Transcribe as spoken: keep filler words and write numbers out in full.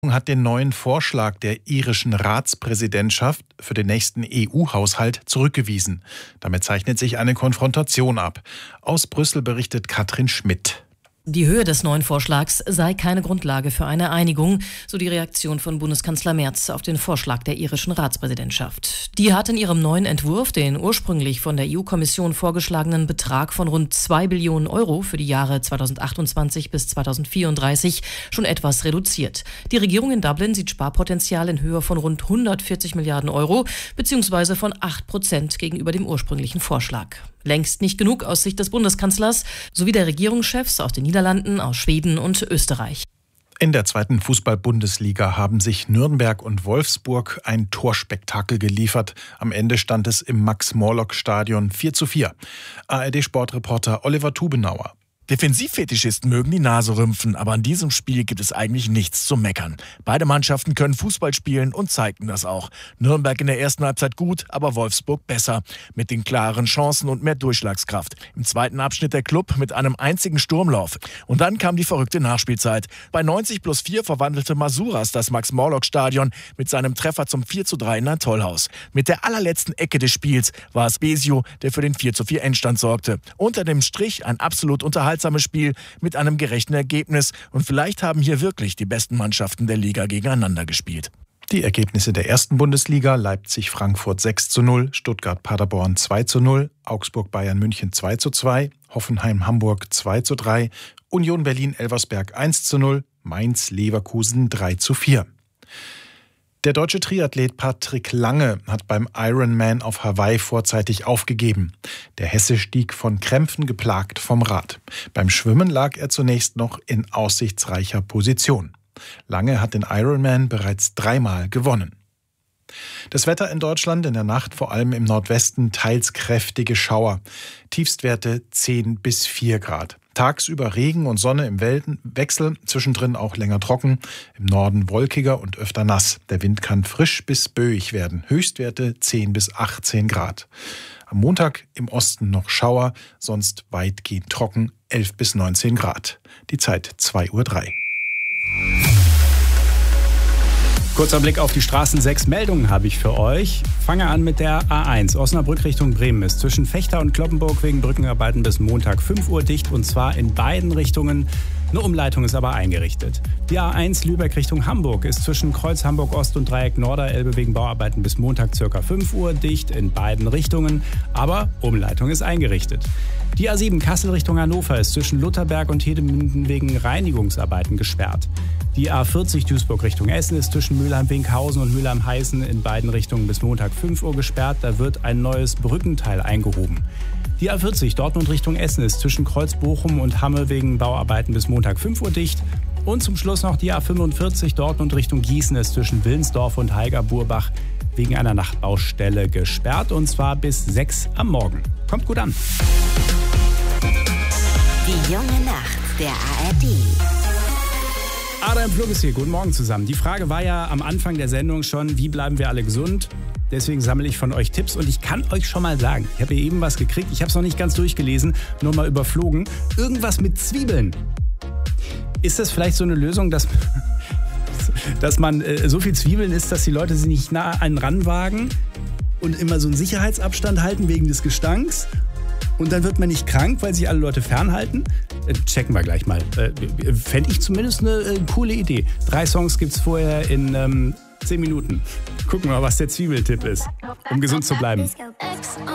Hat den neuen Vorschlag der irischen Ratspräsidentschaft für den nächsten E U-Haushalt zurückgewiesen. Damit zeichnet sich eine Konfrontation ab. Aus Brüssel berichtet Katrin Schmidt. Die Höhe des neuen Vorschlags sei keine Grundlage für eine Einigung, so die Reaktion von Bundeskanzler Merz auf den Vorschlag der irischen Ratspräsidentschaft. Die hat in ihrem neuen Entwurf den ursprünglich von der E U-Kommission vorgeschlagenen Betrag von rund zwei Billionen Euro für die Jahre zweitausendachtundzwanzig bis zweitausendvierunddreißig schon etwas reduziert. Die Regierung in Dublin sieht Sparpotenzial in Höhe von rund hundertvierzig Milliarden Euro bzw. von acht Prozent gegenüber dem ursprünglichen Vorschlag. Längst nicht genug aus Sicht des Bundeskanzlers sowie der Regierungschefs aus den Niederlanden, aus Schweden und Österreich. In der zweiten Fußball-Bundesliga haben sich Nürnberg und Wolfsburg ein Torspektakel geliefert. Am Ende stand es im Max-Morlock-Stadion vier zu vier. A R D-Sportreporter Oliver Tubenauer. Defensivfetischisten mögen die Nase rümpfen, aber an diesem Spiel gibt es eigentlich nichts zu meckern. Beide Mannschaften können Fußball spielen und zeigten das auch. Nürnberg in der ersten Halbzeit gut, aber Wolfsburg besser. Mit den klaren Chancen und mehr Durchschlagskraft. Im zweiten Abschnitt der Klub mit einem einzigen Sturmlauf. Und dann kam die verrückte Nachspielzeit. Bei neunzig plus vier verwandelte Masuras das Max-Morlock-Stadion mit seinem Treffer zum vier zu drei in ein Tollhaus. Mit der allerletzten Ecke des Spiels war es Besio, der für den vier zu vier Endstand sorgte. Unter dem Strich ein absolut unterhaltsames Spiel mit einem gerechten Ergebnis. Und vielleicht haben hier wirklich die besten Mannschaften der Liga gegeneinander gespielt. Die Ergebnisse der ersten Bundesliga: Leipzig-Frankfurt sechs zu null, Stuttgart-Paderborn zwei zu null, Augsburg-Bayern-München zwei zu zwei, Hoffenheim-Hamburg zwei zu drei, Union Berlin-Elversberg eins zu null, Mainz-Leverkusen drei zu vier. Der deutsche Triathlet Patrick Lange hat beim Ironman auf Hawaii vorzeitig aufgegeben. Der Hesse stieg von Krämpfen geplagt vom Rad. Beim Schwimmen lag er zunächst noch in aussichtsreicher Position. Lange hat den Ironman bereits dreimal gewonnen. Das Wetter in Deutschland in der Nacht, vor allem im Nordwesten, teils kräftige Schauer. Tiefstwerte zehn bis vier Grad. Tagsüber Regen und Sonne im Wechsel, zwischendrin auch länger trocken. Im Norden wolkiger und öfter nass. Der Wind kann frisch bis böig werden. Höchstwerte zehn bis achtzehn Grad. Am Montag im Osten noch Schauer, sonst weitgehend trocken, elf bis neunzehn Grad. Die Zeit zwei Uhr drei. Kurzer Blick auf die Straßen. Sechs Meldungen habe ich für euch. Fange an mit der A eins. Osnabrück Richtung Bremen ist zwischen Vechta und Cloppenburg wegen Brückenarbeiten bis Montag fünf Uhr dicht, und zwar in beiden Richtungen. Eine Umleitung ist aber eingerichtet. Die A eins Lübeck Richtung Hamburg ist zwischen Kreuz Hamburg Ost und Dreieck Norderelbe wegen Bauarbeiten bis Montag ca. fünf Uhr dicht in beiden Richtungen, aber Umleitung ist eingerichtet. Die A sieben Kassel Richtung Hannover ist zwischen Lutherberg und Hedemünden wegen Reinigungsarbeiten gesperrt. Die A vierzig Duisburg Richtung Essen ist zwischen Mülheim-Winkhausen und Mülheim-Heißen in beiden Richtungen bis Montag fünf Uhr gesperrt. Da wird ein neues Brückenteil eingehoben. Die A vierzig Dortmund Richtung Essen ist zwischen Kreuz Bochum und Hamme wegen Bauarbeiten bis Montag fünf Uhr dicht. Und zum Schluss noch die A fünfundvierzig Dortmund Richtung Gießen ist zwischen Willensdorf und Heiger-Burbach wegen einer Nachtbaustelle gesperrt, und zwar bis sechs am Morgen. Kommt gut an. Die junge Nacht der A R D. Adam Flug ist hier. Guten Morgen zusammen. Die Frage war ja am Anfang der Sendung schon, wie bleiben wir alle gesund? Deswegen sammle ich von euch Tipps, und ich kann euch schon mal sagen, ich habe hier eben was gekriegt, ich habe es noch nicht ganz durchgelesen, nur mal überflogen. Irgendwas mit Zwiebeln. Ist das vielleicht so eine Lösung, dass, dass man äh, so viel Zwiebeln isst, dass die Leute sich nicht nah an ranwagen und immer so einen Sicherheitsabstand halten wegen des Gestanks? Und dann wird man nicht krank, weil sich alle Leute fernhalten? Äh, checken wir gleich mal. Äh, Fände ich zumindest eine äh, coole Idee. Drei Songs gibt's vorher in ähm, zehn Minuten. Gucken wir mal, was der Zwiebeltipp ist, um gesund zu bleiben.